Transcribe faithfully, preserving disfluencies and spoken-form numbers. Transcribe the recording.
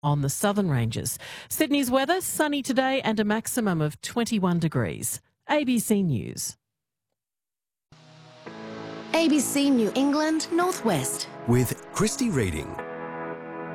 on the southern ranges. Sydney's weather, sunny today and a maximum of twenty-one degrees. A B C News. A B C New England Northwest. With Christy Reading.